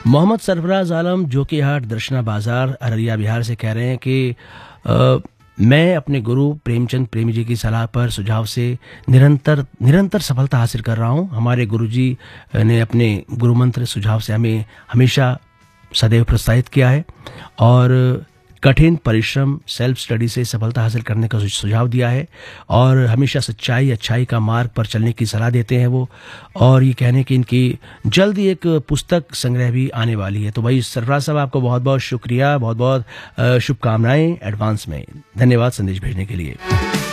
मोहम्मद सरफराज आलम जोकीहाट दर्शना बाजार अररिया बिहार से कह रहे हैं कि मैं अपने गुरु प्रेमचंद प्रेमी जी की सलाह पर सुझाव से निरंतर सफलता हासिल कर रहा हूं। हमारे गुरुजी ने अपने गुरु मंत्र सुझाव से हमें हमेशा सदैव प्रोत्साहित किया है और कठिन परिश्रम सेल्फ स्टडी से सफलता हासिल करने का सुझाव दिया है और हमेशा सच्चाई अच्छाई का मार्ग पर चलने की सलाह देते हैं वो। और ये कहने कि इनकी जल्द ही एक पुस्तक संग्रह भी आने वाली है। तो भाई सरफराज साहब, आपको बहुत बहुत शुक्रिया, बहुत बहुत शुभकामनाएं एडवांस में। धन्यवाद संदेश भेजने के लिए।